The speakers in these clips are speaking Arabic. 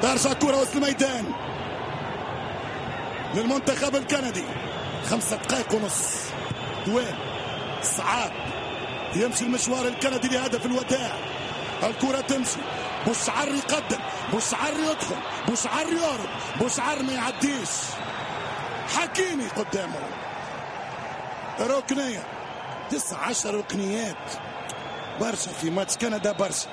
ترجع كرة وسط الميدان للمنتخب الكندي. 5 دقائق ونص دوام صعاب يمشي المشوار الكندي لهدف الوداع. الكرة تمشي، بوشعر يقدم، بوشعر يدخل، بوشعر يهرب، بوشعر ما يعديش، حكيمي قدامه. ركنية 19 ركنيات برشا في ماتش كندا برشا.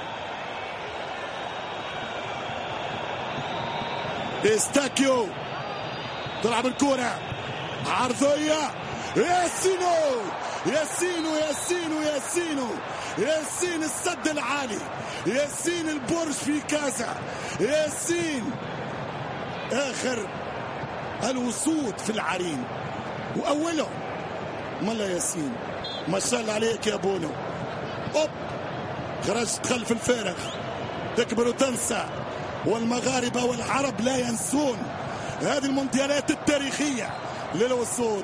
استاكيو تلعب الكرة عرضية، ياسينو ياسينو ياسينو ياسينو ياسين السد العالي، ياسين البرج في كازا، ياسين آخر الوسود في العرين وأوله ملا ياسين. ما شاء الله عليك يا بونو. أوب خرجت خلف الفارغ، تكبر وتنسى، والمغاربة والعرب لا ينسون هذه المونديالات التاريخية للوسود.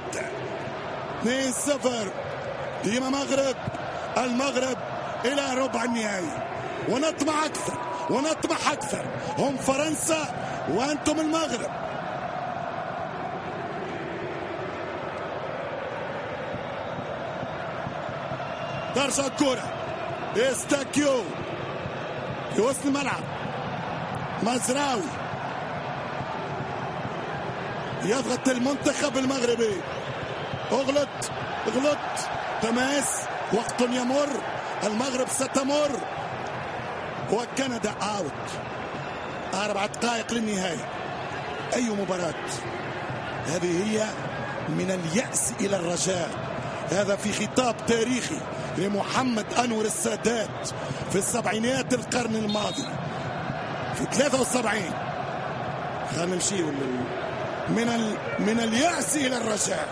2-0 ديما مغرب، المغرب إلى ربع النهائي، ونطمع أكثر ونطمح أكثر. هم فرنسا وأنتم المغرب. ترجع الكرة استاكيو في وسط الملعب، مزراوي يضغط المنتخب المغربي. اغلط تماس، وقت يمر، المغرب ستمر، وكندا اوت. 4 دقائق للنهاية. اي مباراة هذه هي، من اليأس الى الرجاء. هذا في خطاب تاريخي لمحمد أنور السادات في السبعينات القرن الماضي، في 73. خلينا نمشي من اليأس إلى الرجاء.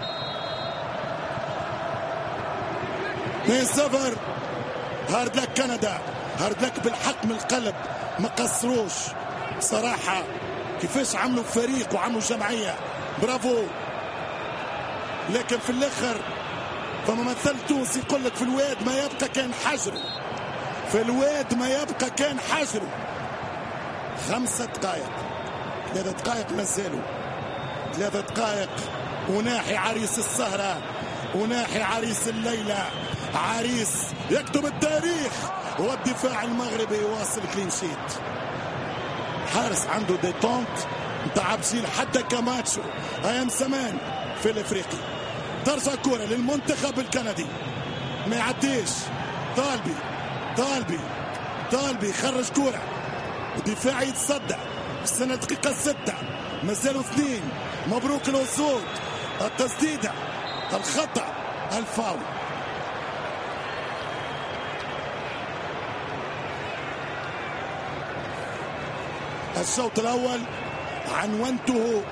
2-0 هارد لك كندا، هارد لك بالحق من القلب. ما قصروش صراحة، كيفاش عملوا فريق وعملوا جمعية، برافو. لكن في الآخر فما مثل تونسي يقول لك في الواد ما يبقى كان حجره، في الواد ما يبقى كان حجره. 5 دقائق، 3 دقائق مازالوا، 3 دقائق. وناحي عريس السهرة، وناحي عريس الليلة، عريس يكتب التاريخ. والدفاع المغربي يواصل كلين شيت. حارس عنده ديتونت نتاع بشيل حتى كاماتشو ايام زمان في الافريقي. ترجع كرة للمنتخب الكندي، ما يعديش. طالبي خرج كرة، الدفاع يتصدى. السنة دقيقة 6، مازالوا 2. مبروك الوصول، التسديدة، الخطأ، الفاول. الشوط الأول عنونته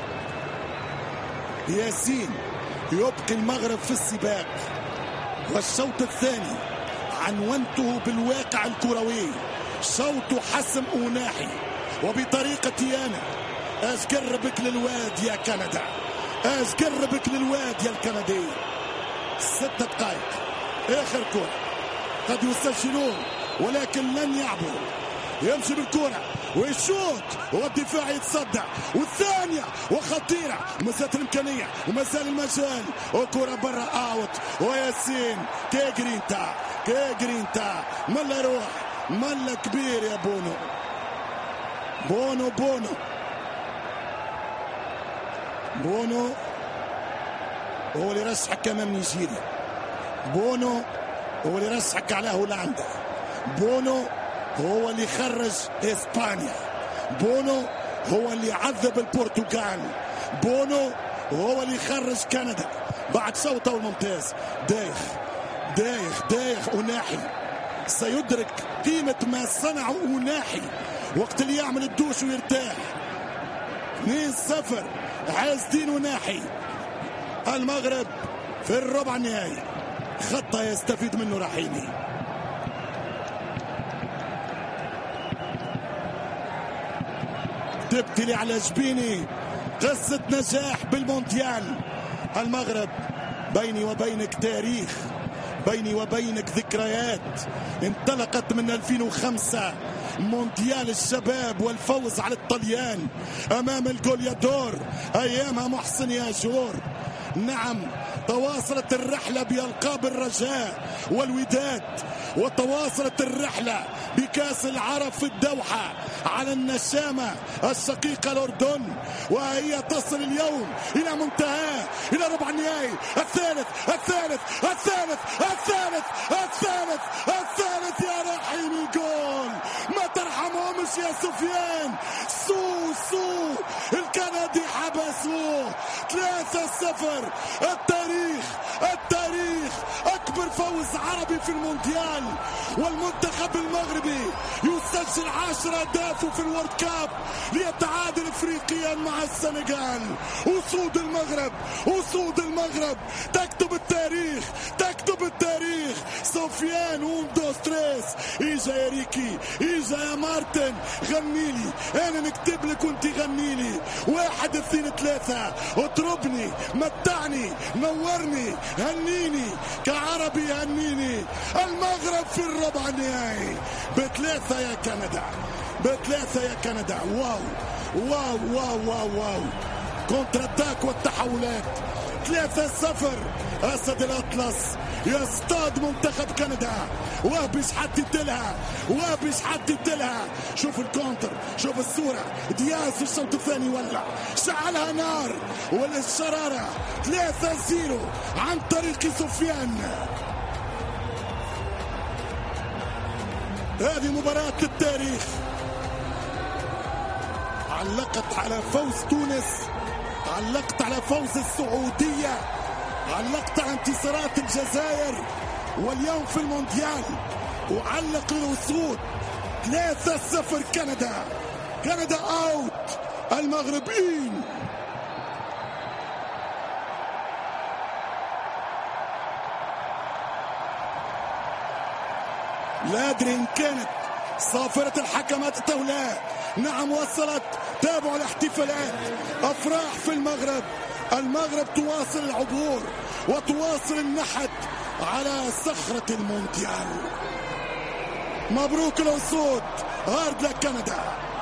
ياسين، يبقي المغرب في السباق. والشوط الثاني عنونته بالواقع الكروي، شوط حسم أوناحي وبطريقتي أنا. اش قربك للواد يا كندا، اش قربك للواد يا الكندي. 6 دقائق آخر كرة، قد يسجلون ولكن لن يعبروا. يمشي بالكرة ويشوط، والدفاع يتصدى، والثانية وخطيرة. مسات الإمكانية ومازال المجال، وكرة برا اوت. وياسين كي جرينتا ملا روح، ملا كبير يا بونو هو اللي رشحك امام نيجيريا. بونو هو اللي رشحك على هولندا. بونو هو اللي خرج اسبانيا. بونو هو اللي عذب البرتغال. بونو هو اللي خرج كندا بعد شوطه الممتاز. دايخ أوناحي سيدرك قيمة ما صنعه أوناحي وقت اللي يعمل الدوش ويرتاح. 2-0 عازدين أوناحي. المغرب في الربع النهائي، خطة يستفيد منه رحيمي. تبتلي على جبيني قصة نجاح بالمونديال. المغرب بيني وبينك تاريخ، بيني وبينك ذكريات انطلقت من 2005 مونديال الشباب والفوز على الطليان أمام الجوليادور أيامها محسن ياجور. نعم، تواصلت الرحلة بألقاب الرجاء والوداد، وتواصلت الرحلة بكأس العرب في الدوحة على النشامة الشقيقة الأردن، وهي تصل اليوم إلى منتهى، إلى ربع النهائي. الثالث الثالث الثالث الثالث الثالث الثالث يا رحيم. الجول ما ترحمهمش يا سفيان. سو الكندي حبسوه 3-0. التاريخ أكبر فوز عربي في المونديال، والمنتخب المغربي يسجل 10 أهداف في الورد كاب ليتعادل افريقيا مع السنغال. أسود المغرب تكتب التاريخ. سفيان 1 2 3. إجا يا ريكي، إجا يا مارتن، غنيلي أنا نكتب لك وانت غنيلي. 1 2 3. اطربني، متعني، نورني، هنيني كعربي، هنيني. المغرب في الربع النهائي ب3 يا كندا، ب3 يا كندا. واو كونتر اتاك والتحولات. 3-0. أسد الأطلس يصطاد منتخب كندا، وبيش حد يدلها. شوف الكونتر، شوف الصورة. دياز في الشوط الثاني ولع، شعلها نار، والشرارة 3-0 عن طريق سفيان. هذه مباراة للتاريخ، علقت على فوز تونس، علقت على فوز السعودية، علقت على انتصارات الجزائر، واليوم في المونديال وعلق الأسود. 3-0 كندا اوت. المغرب إن. لا أدري إن كانت صافرة الحكمات أو لا. نعم، وصلت. تابعوا الاحتفالات، أفراح في المغرب تواصل العبور وتواصل النحت على صخرة المونديال. مبروك الأسود، هارد لك كندا.